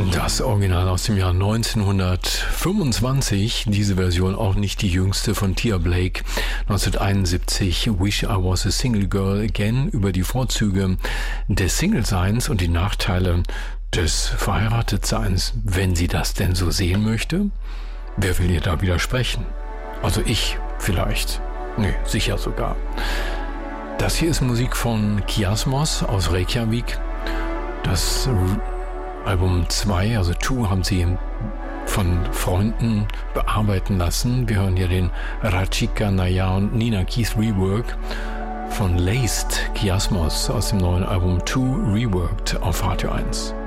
Das Original aus dem Jahr 1925, diese Version auch nicht die jüngste von Tia Blake, 1971, Wish I Was a Single Girl Again, über die Vorzüge des Single-Seins und die Nachteile des Verheiratetseins, wenn sie das denn so sehen möchte. Wer will ihr da widersprechen? Also ich vielleicht. Nee, sicher sogar. Das hier ist Musik von Kiasmos aus Reykjavik. Das Album 2, also 2, haben sie von Freunden bearbeiten lassen. Wir hören hier den Rachika Naya und Nina Keith Rework von Laced Kiasmos aus dem neuen Album 2 Reworked auf Radio 1.